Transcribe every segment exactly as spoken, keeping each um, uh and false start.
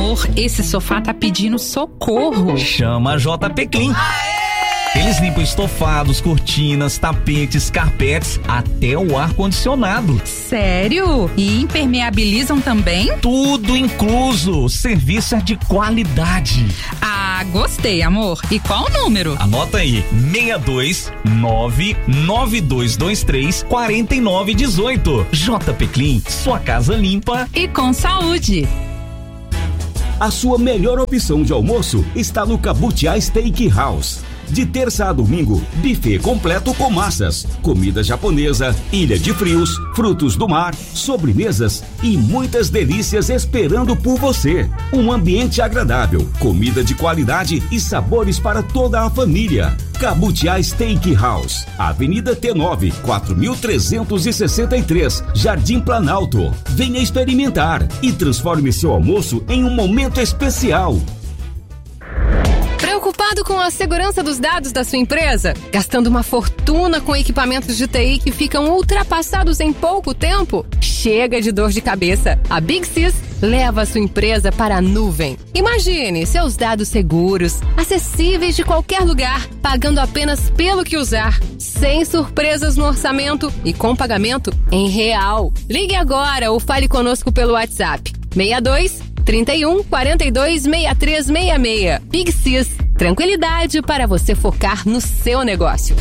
Amor, esse sofá tá pedindo socorro. Chama a J P Clean. Eles limpam estofados, cortinas, tapetes, carpetes, até o ar-condicionado. Sério? E impermeabilizam também? Tudo incluso. Serviço é de qualidade. Ah, gostei, amor. E qual o número? Anota aí, seis dois nove nove dois dois três quatro nove um oito. J P Clean, sua casa limpa e com saúde. A sua melhor opção de almoço está no Cabutiá Steakhouse. De terça a domingo, buffet completo com massas, comida japonesa, ilha de frios, frutos do mar, sobremesas e muitas delícias esperando por você. Um ambiente agradável, comida de qualidade e sabores para toda a família. Cabutiá Steakhouse, Avenida T nove, quatro mil trezentos e sessenta e três, Jardim Planalto. Venha experimentar e transforme seu almoço em um momento especial. Preocupado com a segurança dos dados da sua empresa? Gastando uma fortuna com equipamentos de T I que ficam ultrapassados em pouco tempo? Chega de dor de cabeça. A Big Sys leva a sua empresa para a nuvem. Imagine seus dados seguros, acessíveis de qualquer lugar, pagando apenas pelo que usar, sem surpresas no orçamento e com pagamento em real. Ligue agora ou fale conosco pelo WhatsApp. seis dois, trinta e um, quarenta e dois, sessenta e três sessenta e seis. Big Sys, tranquilidade para você focar no seu negócio.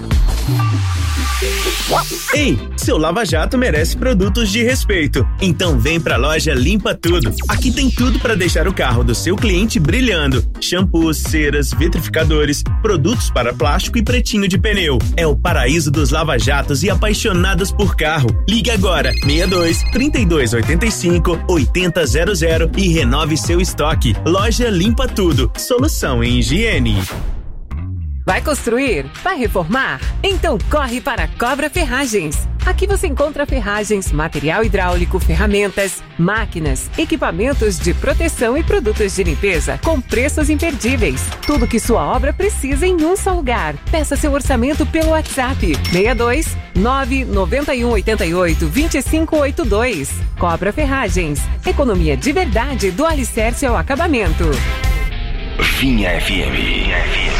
Ei, seu lava-jato merece produtos de respeito. Então vem pra loja Limpa Tudo. Aqui tem tudo para deixar o carro do seu cliente brilhando. Shampoos, ceras, vitrificadores, produtos para plástico e pretinho de pneu. É o paraíso dos lava-jatos e apaixonados por carro. Ligue agora, seis dois, trinta e dois, oitenta e cinco, oitenta zero zero e renove seu estoque. Loja Limpa Tudo. Solução em higiene. Vai construir? Vai reformar? Então corre para a Cobra Ferragens. Aqui você encontra ferragens, material hidráulico, ferramentas, máquinas, equipamentos de proteção e produtos de limpeza com preços imperdíveis. Tudo que sua obra precisa em um só lugar. Peça seu orçamento pelo WhatsApp seis dois nove nove um oito oito dois cinco oito dois. Cobra Ferragens. Economia de verdade do alicerce ao acabamento. Vinha F M.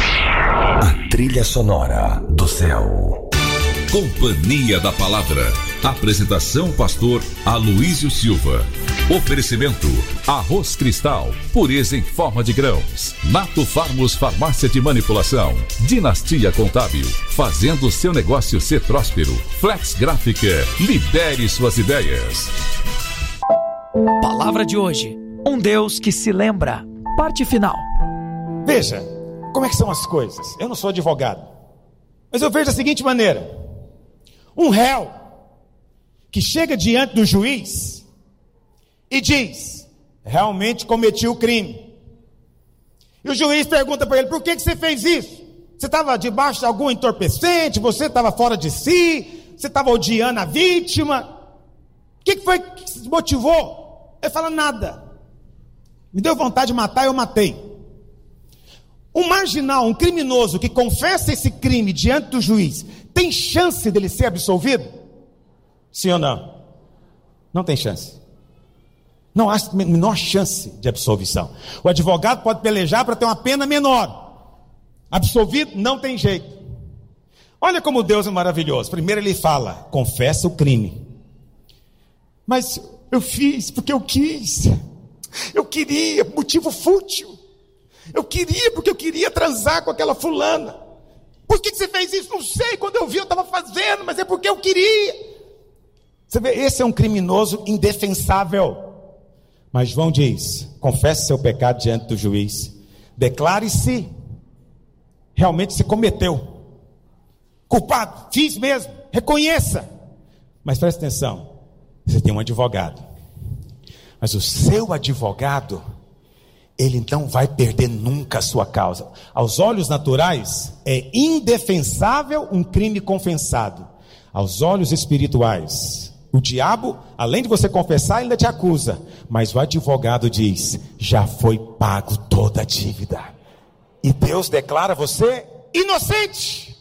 A trilha sonora do céu. Companhia da Palavra. Apresentação pastor Aloísio Silva. Oferecimento Arroz Cristal, pureza em forma de grãos. Nato Farmos Farmácia de Manipulação. Dinastia Contábil, fazendo seu negócio ser próspero. Flex Gráfica, lidere suas ideias. Palavra de hoje, um Deus que se lembra. Parte final. Veja, como é que são as coisas? Eu não sou advogado, mas eu vejo da seguinte maneira: um réu que chega diante do juiz e diz, realmente cometi o crime. E o juiz pergunta para ele, por que, que você fez isso? Você estava debaixo de algum entorpecente? Você estava fora de si? Você estava odiando a vítima? O que, que foi que te motivou? Ele fala, nada. Me deu vontade de matar, eu matei. Um marginal, um criminoso que confessa esse crime diante do juiz, tem chance dele ser absolvido? Sim ou não? Não tem chance. Não há a menor chance de absolvição. O advogado pode pelejar para ter uma pena menor. Absolvido, não tem jeito. Olha como Deus é maravilhoso. Primeiro ele fala, confessa o crime. Mas eu fiz porque eu quis. Eu queria, motivo fútil. Eu queria, porque eu queria transar com aquela fulana. Por que você fez isso? Não sei, quando eu vi eu estava fazendo, mas é porque eu queria. Você vê, esse é um criminoso indefensável. Mas João diz, confesse seu pecado diante do juiz. Declare-se, realmente se cometeu. Culpado, fiz mesmo, reconheça. Mas preste atenção, você tem um advogado. Mas o seu advogado, ele não vai perder nunca a sua causa. Aos olhos naturais, é indefensável um crime confessado. Aos olhos espirituais, o diabo, além de você confessar, ainda te acusa. Mas o advogado diz, já foi pago toda a dívida. E Deus declara você inocente.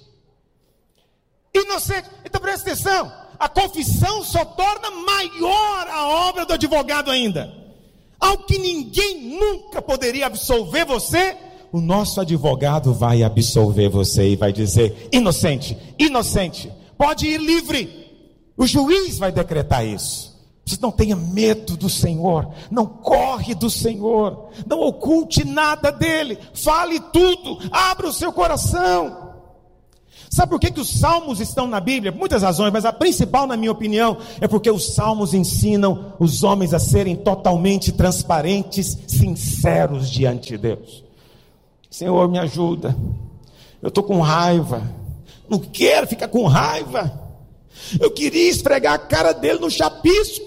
Inocente. Então presta atenção, a confissão só torna maior a obra do advogado ainda. ao que ninguém nunca poderia absolver você, o nosso advogado vai absolver você e vai dizer: inocente, inocente, pode ir livre. O juiz vai decretar isso. Você não tenha medo do Senhor, não corre do Senhor, não oculte nada dele, fale tudo, abra o seu coração. Sabe por que, que os salmos estão na Bíblia? Por muitas razões, mas a principal, na minha opinião, é porque os salmos ensinam os homens a serem totalmente transparentes, sinceros diante de Deus. Senhor, me ajuda, eu estou com raiva, não quero ficar com raiva, eu queria esfregar a cara dele no chapisco,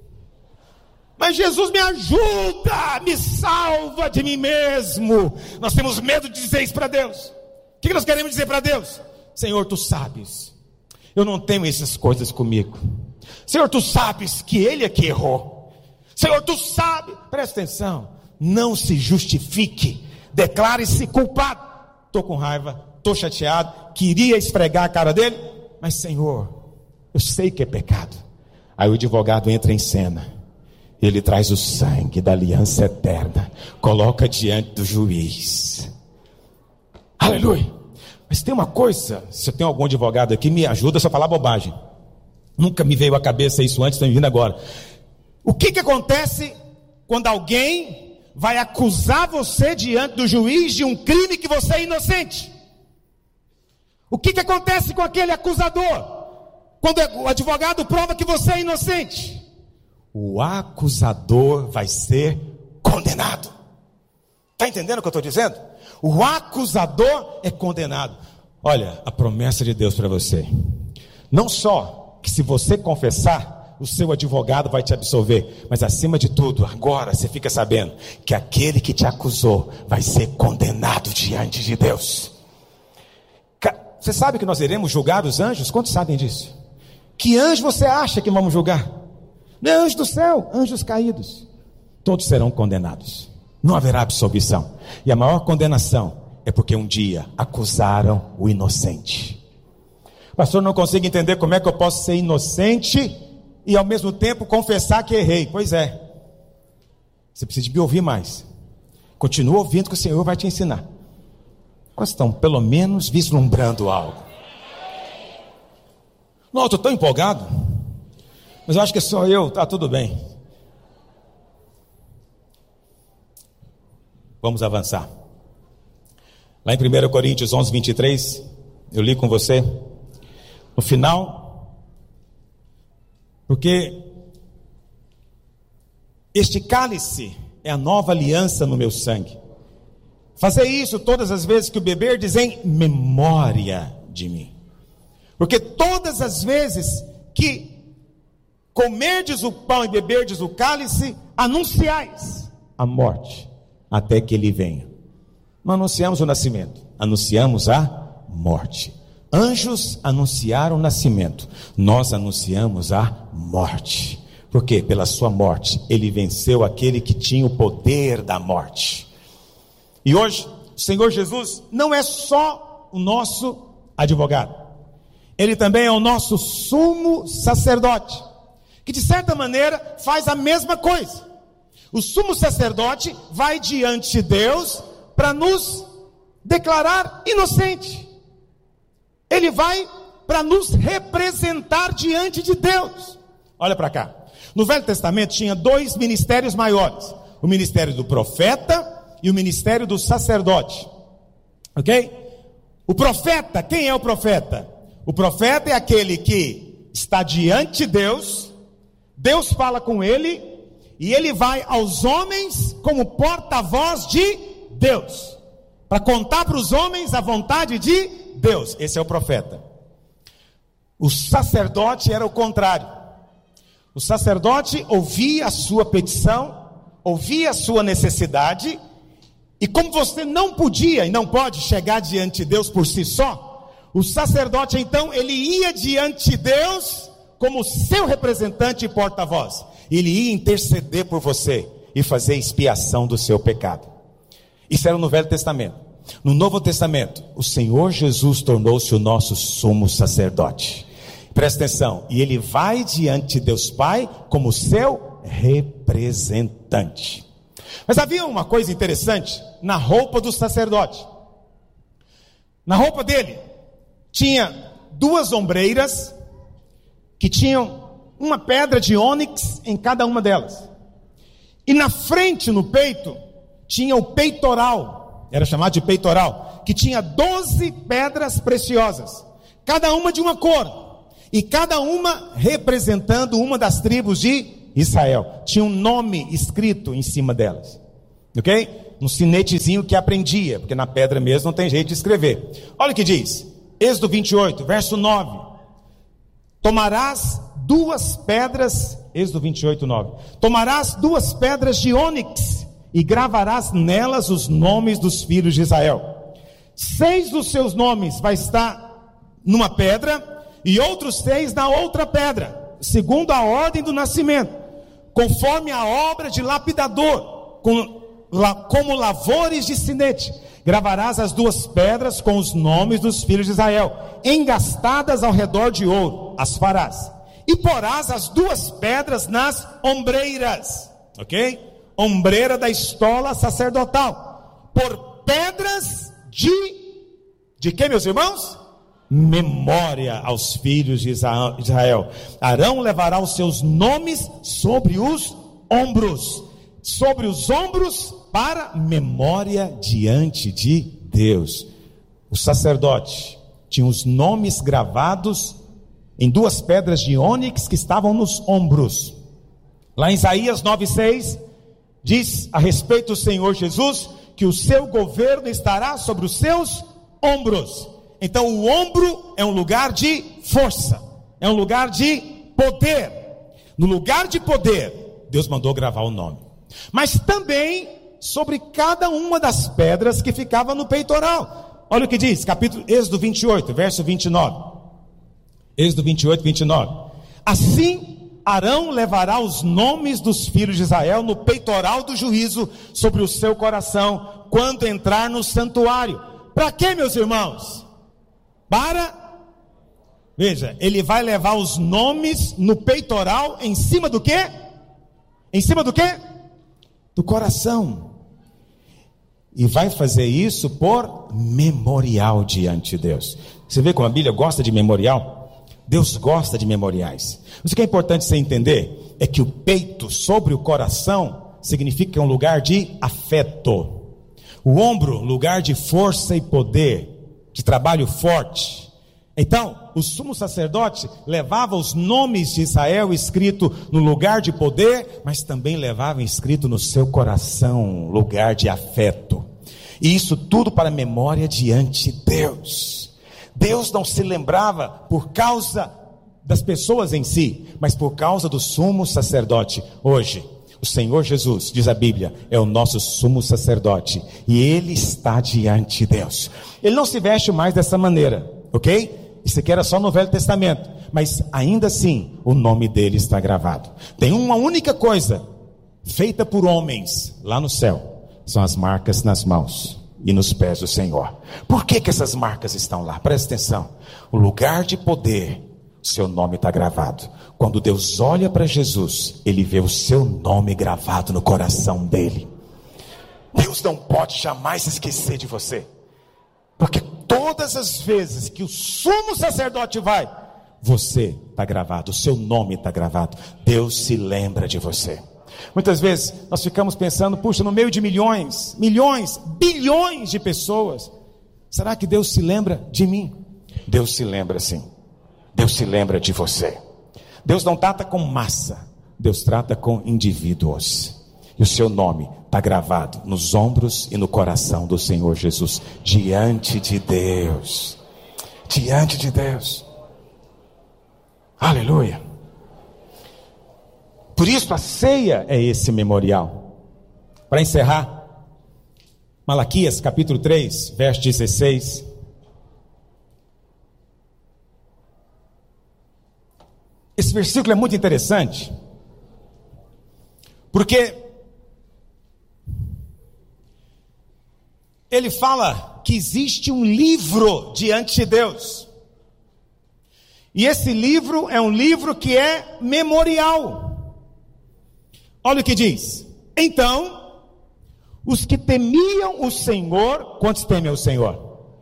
mas Jesus me ajuda, me salva de mim mesmo. Nós temos medo de dizer isso para Deus. O que nós queremos dizer para Deus? Senhor, tu sabes, eu não tenho essas coisas comigo. Senhor, tu sabes que ele é que errou. Senhor, tu sabes, presta atenção, não se justifique, declare-se culpado. Estou com raiva, estou chateado, queria esfregar a cara dele, mas Senhor, eu sei que é pecado. Aí o advogado entra em cena, ele traz o sangue da aliança eterna, coloca diante do juiz. Aleluia. Mas tem uma coisa, se eu tenho algum advogado aqui, me ajuda a falar bobagem. Nunca me veio à cabeça isso antes, estou me vindo agora. O que que acontece quando alguém vai acusar você diante do juiz de um crime que você é inocente? O que que acontece com aquele acusador quando o advogado prova que você é inocente? O acusador vai ser condenado. Está entendendo o que eu estou dizendo? O acusador é condenado. Olha, a promessa de Deus para você, não só que se você confessar, o seu advogado vai te absolver, mas acima de tudo, agora você fica sabendo que aquele que te acusou vai ser condenado diante de Deus. Você sabe que nós iremos julgar os anjos? Quantos sabem disso? Que anjo você acha que vamos julgar? Não é anjo do céu, anjos caídos. Todos serão condenados, não haverá absolvição. E a maior condenação é porque um dia acusaram o inocente. Pastor, não consigo entender como é que eu posso ser inocente e ao mesmo tempo confessar que errei. Pois é, você precisa me ouvir mais. Continua ouvindo que o Senhor vai te ensinar. Quais estão pelo menos vislumbrando algo? Não, eu estou tão empolgado, mas eu acho que só eu, tá tudo bem. Vamos avançar. Lá em primeira Coríntios onze, vinte e três, eu li com você, no final, porque este cálice é a nova aliança no meu sangue. Fazer isso todas as vezes que o beberdes em memória de mim. Porque todas as vezes que comerdes o pão e beberdes o cálice, anunciais a morte até que ele venha. Não anunciamos o nascimento, anunciamos a morte. Anjos anunciaram o nascimento, nós anunciamos a morte. Porque pela sua morte ele venceu aquele que tinha o poder da morte. E hoje o Senhor Jesus não é só o nosso advogado, ele também é o nosso sumo sacerdote, que de certa maneira faz a mesma coisa. O sumo sacerdote vai diante de Deus para nos declarar inocente. Ele vai para nos representar diante de Deus. Olha para cá. No Velho Testamento tinha dois ministérios maiores: o ministério do profeta e o ministério do sacerdote. Ok? O profeta, quem é o profeta? O profeta é aquele que está diante de Deus, Deus fala com ele, e ele vai aos homens como porta-voz de Deus, para contar para os homens a vontade de Deus. Esse é o profeta. O sacerdote era o contrário. O sacerdote ouvia a sua petição, ouvia a sua necessidade, e como você não podia e não pode chegar diante de Deus por si só, o sacerdote então, ele ia diante de Deus como seu representante e porta-voz. Ele ia interceder por você e fazer expiação do seu pecado. Isso era no Velho Testamento. No Novo Testamento, o Senhor Jesus tornou-se o nosso sumo sacerdote. Presta atenção, e ele vai diante de Deus Pai como seu representante. Mas havia uma coisa interessante na roupa do sacerdote. Na roupa dele tinha duas ombreiras que tinham uma pedra de ônix em cada uma delas. E na frente, no peito, tinha o peitoral, era chamado de peitoral, que tinha doze pedras preciosas, cada uma de uma cor, e cada uma representando uma das tribos de Israel. Tinha um nome escrito em cima delas, ok? Um sinetezinho que aprendia, porque na pedra mesmo não tem jeito de escrever. Olha o que diz, Êxodo vinte e oito, verso nove. Tomarás duas pedras, Êxodo vinte e oito, nove. Tomarás duas pedras de ônix e gravarás nelas os nomes dos filhos de Israel. Seis dos seus nomes vai estar numa pedra e outros seis na outra pedra, segundo a ordem do nascimento, conforme a obra de lapidador, com, la, como lavores de sinete. Gravarás as duas pedras com os nomes dos filhos de Israel, engastadas ao redor de ouro, as farás. E porás as duas pedras nas ombreiras, ok? Ombreira da estola sacerdotal, por pedras de, de que, meus irmãos? Memória aos filhos de Israel. Arão levará os seus nomes sobre os ombros, sobre os ombros para memória diante de Deus. O sacerdote tinha os nomes gravados em duas pedras de ônix que estavam nos ombros. Lá em Isaías nove, seis, diz a respeito do Senhor Jesus, que o seu governo estará sobre os seus ombros. Então o ombro é um lugar de força, é um lugar de poder. No lugar de poder, Deus mandou gravar o nome. Mas também sobre cada uma das pedras que ficava no peitoral. Olha o que diz, capítulo Êxodo vinte e oito, verso vinte e nove. Êxodo vinte e oito, vinte e nove. Assim, Arão levará os nomes dos filhos de Israel no peitoral do juízo sobre o seu coração, quando entrar no santuário. Para quê, meus irmãos? Para, veja, ele vai levar os nomes no peitoral, em cima do quê? Em cima do quê? Do coração. E vai fazer isso por memorial diante de Deus. Você vê como a Bíblia gosta de memorial? Deus gosta de memoriais. Mas o que é importante você entender é que o peito sobre o coração significa que é um lugar de afeto. O ombro, lugar de força e poder, de trabalho forte. Então, o sumo sacerdote levava os nomes de Israel escrito no lugar de poder, mas também levava escrito no seu coração, lugar de afeto. E isso tudo para memória diante de Deus. Deus não se lembrava por causa das pessoas em si, mas por causa do sumo sacerdote. Hoje, o Senhor Jesus, diz a Bíblia, é o nosso sumo sacerdote, e Ele está diante de Deus. Ele não se veste mais dessa maneira, ok? Isso aqui era só no Velho Testamento, mas ainda assim, o nome dele está gravado. Tem uma única coisa, feita por homens, lá no céu, são as marcas nas mãos e nos pés do Senhor. Por que que essas marcas estão lá? Presta atenção. O lugar de poder, o seu nome está gravado. Quando Deus olha para Jesus, Ele vê o seu nome gravado no coração dele. Deus não pode jamais se esquecer de você, porque todas as vezes que o sumo sacerdote vai, você está gravado, o seu nome está gravado. Deus se lembra de você. Muitas vezes nós ficamos pensando, puxa, no meio de milhões, milhões, bilhões de pessoas, será que Deus se lembra de mim? Deus se lembra sim. Deus se lembra de você. Deus não trata com massa, Deus trata com indivíduos. E o seu nome está gravado nos ombros e no coração do Senhor Jesus, diante de Deus. Diante de Deus. Aleluia. Por isso a ceia é esse memorial. Para encerrar, Malaquias capítulo três, verso dezesseis. Esse versículo é muito interessante, porque ele fala que existe um livro diante de Deus. E esse livro é um livro que é memorial. Olha o que diz. Então os que temiam o Senhor, quantos temem o Senhor?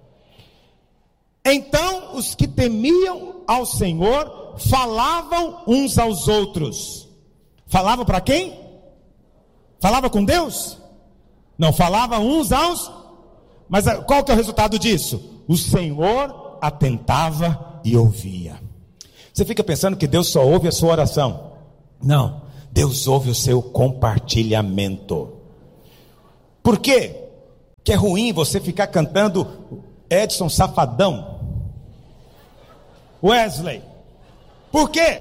Então os que temiam ao Senhor falavam uns aos outros. Falavam para quem? Falava com Deus? Não, falava uns aos... Mas qual que é o resultado disso? O Senhor atentava e ouvia. Você fica pensando que Deus só ouve a sua oração? Não, Deus ouve o seu compartilhamento. Por quê? Que é ruim você ficar cantando Edson Safadão, Wesley. Por quê?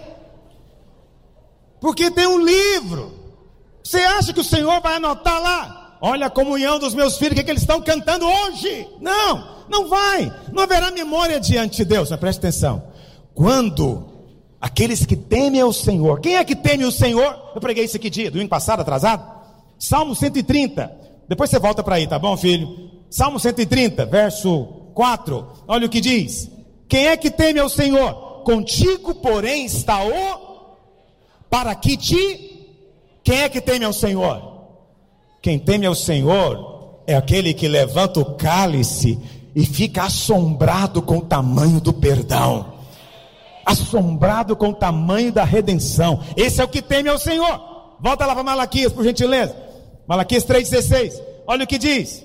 Porque tem um livro. Você acha que o Senhor vai anotar lá? Olha a comunhão dos meus filhos, o que, é que eles estão cantando hoje? Não, não vai. Não haverá memória diante de Deus. Mas preste atenção. Quando aqueles que temem ao Senhor, quem é que teme o Senhor? Eu preguei isso aqui dia, domingo passado, atrasado. Salmo cento e trinta. Depois você volta para aí, tá bom, filho? Salmo cento e trinta, verso quatro. Olha o que diz. Quem é que teme ao Senhor? Contigo, porém, está o... Para que te... Quem é que teme ao Senhor? Quem teme ao Senhor é aquele que levanta o cálice e fica assombrado com o tamanho do perdão. Assombrado com o tamanho da redenção. Esse é o que teme ao Senhor. Volta lá para Malaquias, por gentileza. Malaquias três dezesseis. Olha o que diz.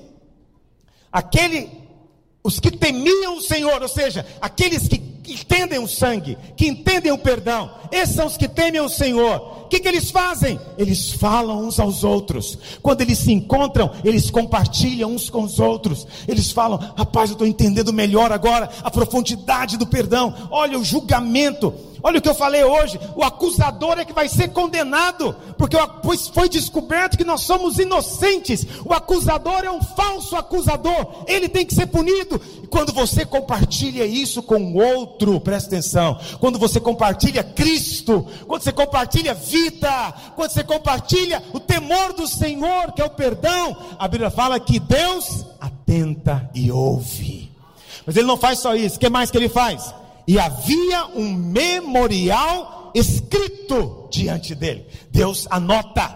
Aquele, os que temiam o Senhor, ou seja, aqueles que entendem o sangue, que entendem o perdão, esses são os que temem o Senhor. O que, que eles fazem? Eles falam uns aos outros. Quando eles se encontram, eles compartilham uns com os outros. Eles falam, rapaz, eu estou entendendo melhor agora a profundidade do perdão. Olha o julgamento. Olha o que eu falei hoje. O acusador é que vai ser condenado, porque foi descoberto que nós somos inocentes. O acusador é um falso acusador. Ele tem que ser punido. E quando você compartilha isso com o outro, presta atenção, quando você compartilha Cristo, quando você compartilha vida, quando você compartilha o temor do Senhor, que é o perdão, a Bíblia fala que Deus atenta e ouve. Mas Ele não faz só isso. O que mais que Ele faz? E havia um memorial escrito diante dele. Deus anota.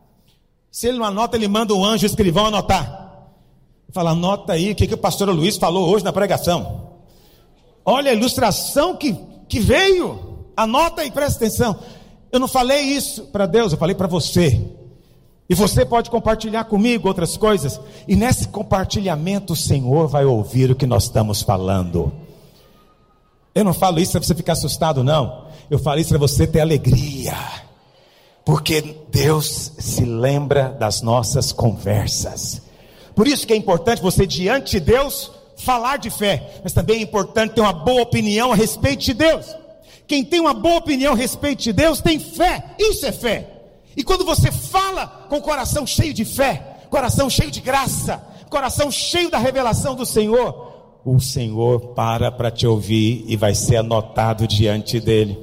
Se Ele não anota, Ele manda um anjo escrivão anotar. Fala, anota aí o que, que o pastor Luiz falou hoje na pregação. Olha a ilustração que, que veio. Anota aí, presta atenção. Eu não falei isso para Deus, eu falei para você. E você pode compartilhar comigo outras coisas. E nesse compartilhamento o Senhor vai ouvir o que nós estamos falando. Eu não falo isso para você ficar assustado, não. Eu falo isso para você ter alegria. Porque Deus se lembra das nossas conversas. Por isso que é importante você, diante de Deus, falar de fé. Mas também é importante ter uma boa opinião a respeito de Deus. Quem tem uma boa opinião a respeito de Deus tem fé. Isso é fé. E quando você fala com o coração cheio de fé, coração cheio de graça, coração cheio da revelação do Senhor, o Senhor para para te ouvir e vai ser anotado diante dele.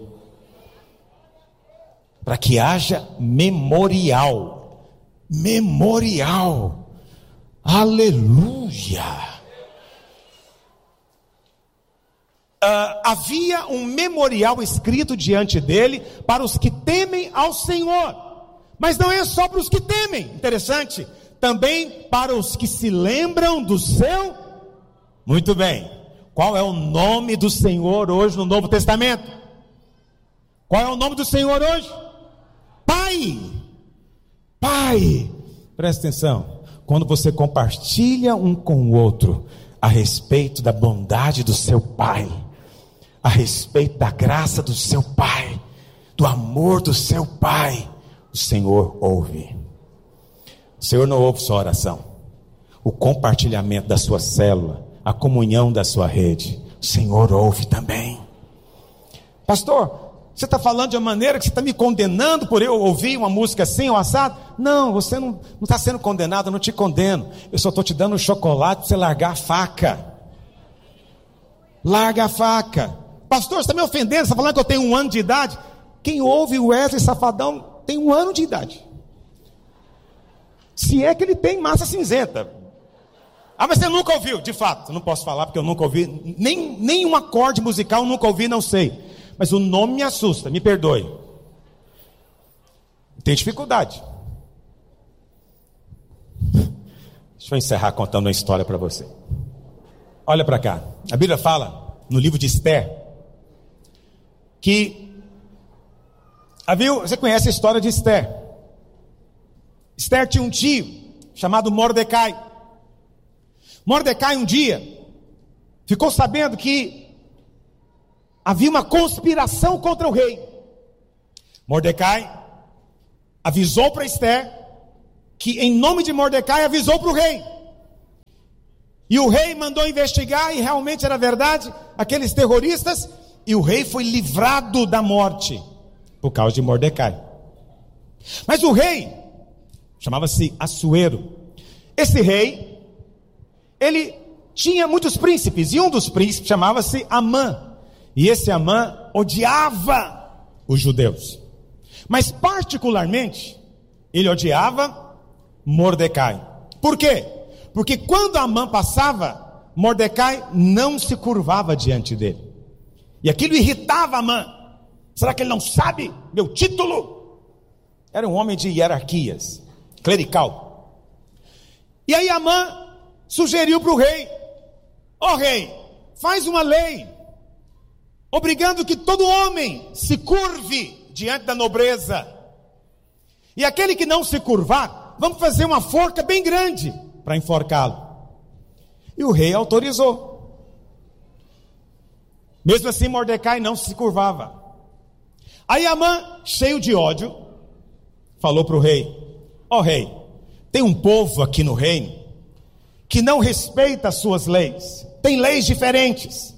Para que haja memorial. Memorial. Aleluia. Uh, havia um memorial escrito diante dele para os que temem ao Senhor. Mas não é só para os que temem. Interessante. Também para os que se lembram do seu... Muito bem. Qual é o nome do Senhor hoje no Novo Testamento? Qual é o nome do Senhor hoje? Pai. Pai. Presta atenção. Quando você compartilha um com o outro a respeito da bondade do seu Pai, a respeito da graça do seu Pai, do amor do seu Pai, o Senhor ouve. O Senhor não ouve sua oração. O compartilhamento da sua célula, a comunhão da sua rede, o Senhor ouve também. Pastor, você está falando de uma maneira que você está me condenando por eu ouvir uma música assim ou assado? Não, você não está sendo condenado, eu não te condeno. Eu só estou te dando um chocolate para você largar a faca. Larga a faca. Pastor, você está me ofendendo, você está falando que eu tenho um ano de idade? Quem ouve o Wesley Safadão tem um ano de idade. Se é que ele tem massa cinzenta. Ah, mas você nunca ouviu, de fato, eu não posso falar porque eu nunca ouvi, nem, nem um acorde musical eu nunca ouvi, não sei, mas o nome me assusta, me perdoe, tem dificuldade, Deixa eu encerrar contando uma história para você. Olha para cá. A Bíblia fala, no livro de Esther, que havia, você conhece a história de Esther. Esther tinha um tio chamado Mordecai. Mordecai um dia ficou sabendo que havia uma conspiração contra o rei. Mordecai avisou para Esther, que em nome de Mordecai avisou para o rei. E o rei mandou investigar, e realmente era verdade, aqueles terroristas, e o rei foi livrado da morte, por causa de Mordecai. Mas o rei, chamava-se Assuero, esse rei, ele tinha muitos príncipes, e um dos príncipes chamava-se Amã, e esse Amã odiava os judeus, mas particularmente, ele odiava Mordecai. Por quê? Porque quando Amã passava, Mordecai não se curvava diante dele. E aquilo irritava Amã. Será que ele não sabe meu título? Era um homem de hierarquias, clerical. E aí Amã sugeriu para o rei: ó oh, rei, faz uma lei, obrigando que todo homem se curve diante da nobreza. E aquele que não se curvar, vamos fazer uma forca bem grande para enforcá-lo. E o rei autorizou. Mesmo assim, Mordecai não se curvava. Aí Amã, cheio de ódio, falou para o rei: ó oh, rei, tem um povo aqui no reino que não respeita as suas leis, tem leis diferentes.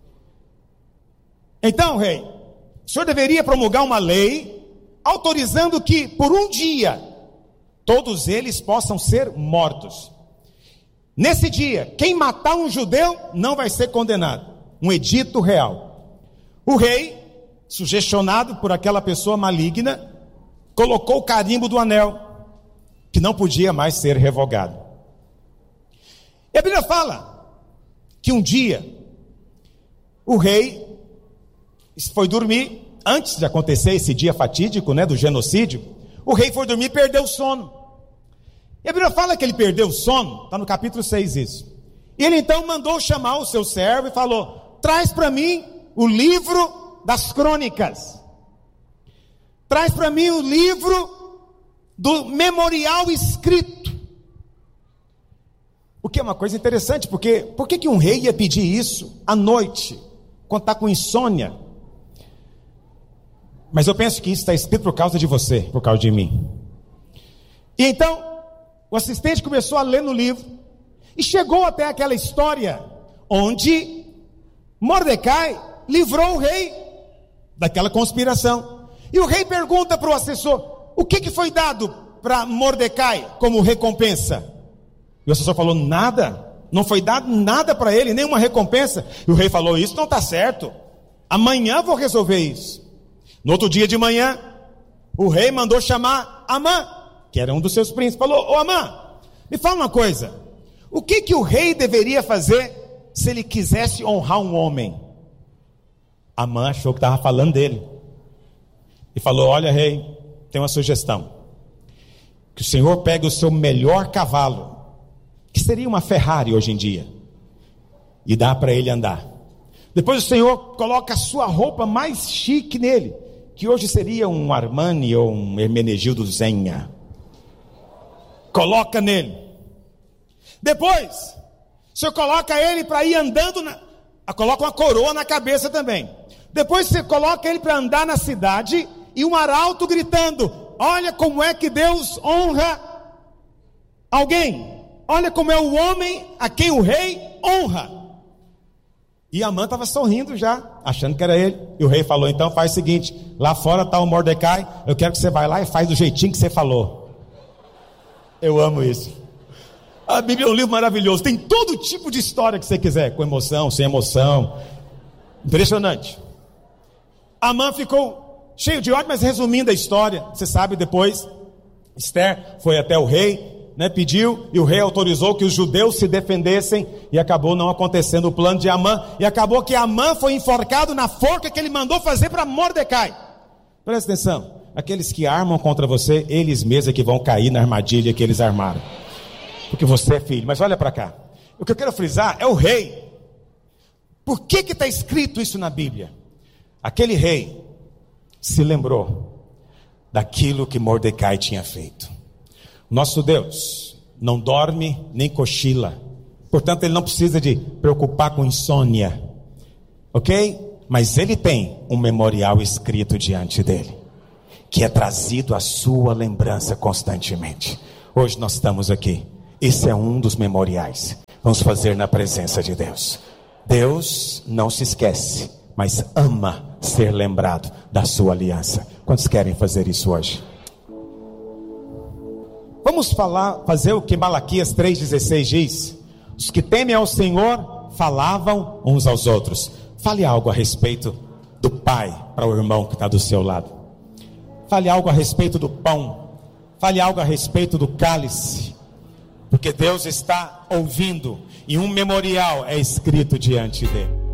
Então, rei, o senhor deveria promulgar uma lei autorizando que por um dia todos eles possam ser mortos. Nesse dia, quem matar um judeu não vai ser condenado. Um edito real. O rei, sugestionado por aquela pessoa maligna, colocou o carimbo do anel, que não podia mais ser revogado. E a Bíblia fala que um dia o rei foi dormir, antes de acontecer esse dia fatídico, né, do genocídio. O rei foi dormir e perdeu o sono. E a Bíblia fala que ele perdeu o sono, está no capítulo seis isso. E ele então mandou chamar o seu servo e falou: traz para mim o livro das crônicas. Traz para mim o livro do memorial escrito. O que é uma coisa interessante, porque por que que um rei ia pedir isso à noite, quando está com insônia? Mas eu penso que isso está escrito por causa de você, por causa de mim. E então o assistente começou a ler no livro e chegou até aquela história onde Mordecai livrou o rei daquela conspiração. E o rei pergunta para o assessor: o que, que foi dado para Mordecai como recompensa? E o assessor falou: nada, não foi dado nada para ele, nenhuma recompensa. E o rei falou: isso não está certo, amanhã vou resolver isso. No outro dia de manhã, o rei mandou chamar Amã, que era um dos seus príncipes. Falou: ô Amã, me fala uma coisa, o que que o rei deveria fazer se ele quisesse honrar um homem? Amã achou que estava falando dele e falou: olha rei, tem uma sugestão, que o senhor pegue o seu melhor cavalo, que seria uma Ferrari hoje em dia, e dá para ele andar. Depois o senhor coloca a sua roupa mais chique nele, que hoje seria um Armani ou um Hermenegildo Zenha. Coloca nele. Depois, o senhor coloca ele para ir andando, na, coloca uma coroa na cabeça também. Depois você coloca ele para andar na cidade e um arauto gritando: olha como é que Deus honra alguém. Olha como é o homem a quem o rei honra. E Amã estava sorrindo já, achando que era ele. E o rei falou: então faz o seguinte, lá fora está o Mordecai, eu quero que você vá lá e faz do jeitinho que você falou. Eu amo isso. A Bíblia é um livro maravilhoso, tem todo tipo de história que você quiser, com emoção, sem emoção. Impressionante. Amã ficou cheio de ódio, mas resumindo a história, você sabe, depois Esther foi até o rei, né, pediu, e o rei autorizou que os judeus se defendessem, e acabou não acontecendo o plano de Amã, e acabou que Amã foi enforcado na forca que ele mandou fazer para Mordecai. Presta atenção, aqueles que armam contra você, eles mesmos é que vão cair na armadilha que eles armaram. porque você é filho. Mas olha para cá. O que eu quero frisar é o rei. Por que que está escrito isso na Bíblia? Aquele rei se lembrou daquilo que Mordecai tinha feito. Nosso Deus não dorme nem cochila. Portanto, ele não precisa de preocupar com insônia. Ok? Mas ele tem um memorial escrito diante dele, que é trazido à sua lembrança constantemente. Hoje nós estamos aqui. Esse é um dos memoriais. Vamos fazer na presença de Deus. Deus não se esquece, mas ama ser lembrado da sua aliança. Quantos querem fazer isso hoje? Vamos falar, fazer o que Malaquias três dezesseis diz. Os que temem ao Senhor falavam uns aos outros. Fale algo a respeito do pai para o irmão que está do seu lado. Fale algo a respeito do pão. Fale algo a respeito do cálice. Porque Deus está ouvindo e um memorial é escrito diante dele.